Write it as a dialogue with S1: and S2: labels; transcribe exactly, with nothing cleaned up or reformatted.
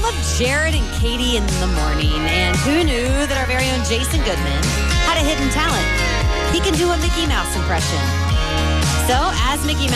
S1: love Jared and Katie in the morning. And who knew that our very own Jason Goodman had a hidden talent? He can do a Mickey Mouse impression. So, as Mickey Mouse